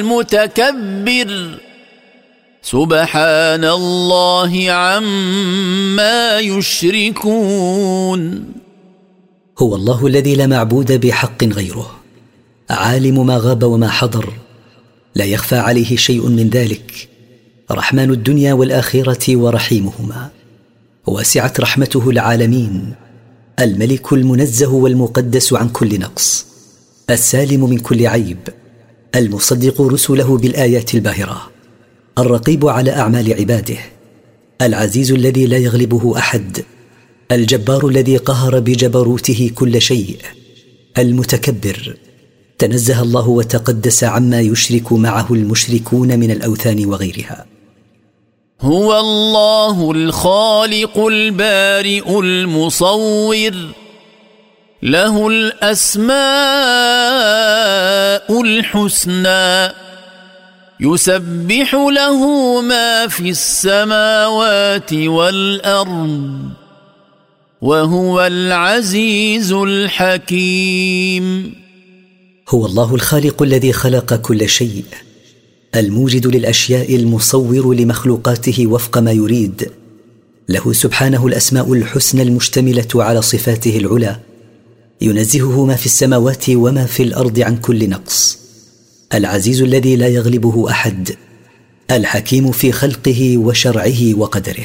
المتكبر سبحان الله عما يشركون. هو الله الذي لا معبود بحق غيره، عالم ما غاب وما حضر، لا يخفى عليه شيء من ذلك، رحمن الدنيا والآخرة ورحيمهما، واسعت رحمته العالمين، الملك المنزه والمقدس عن كل نقص، السالم من كل عيب، المصدق رسله بالآيات الباهرة، الرقيب على أعمال عباده، العزيز الذي لا يغلبه أحد، الجبار الذي قهر بجبروته كل شيء، المتكبر، تنزه الله وتقدس عما يشرك معه المشركون من الأوثان وغيرها. هو الله الخالق البارئ المصور، له الأسماء الحسنى، يسبح له ما في السماوات والأرض، وهو العزيز الحكيم. هو الله الخالق الذي خلق كل شيء، الموجد للأشياء، المصور لمخلوقاته وفق ما يريد، له سبحانه الأسماء الحسنى المشتملة على صفاته العلى، ينزهه ما في السماوات وما في الأرض عن كل نقص، العزيز الذي لا يغلبه أحد، الحكيم في خلقه وشرعه وقدره.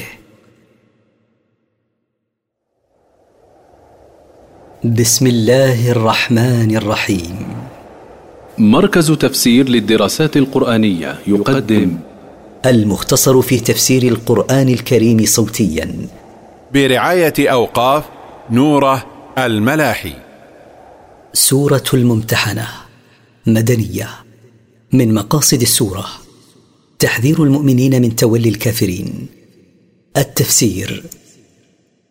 بسم الله الرحمن الرحيم. مركز تفسير للدراسات القرآنية يقدم المختصر في تفسير القرآن الكريم صوتيا برعاية أوقاف نوره الملاحي. سورة الممتحنة، مدنية. من مقاصد السورة تحذير المؤمنين من تولي الكافرين. التفسير: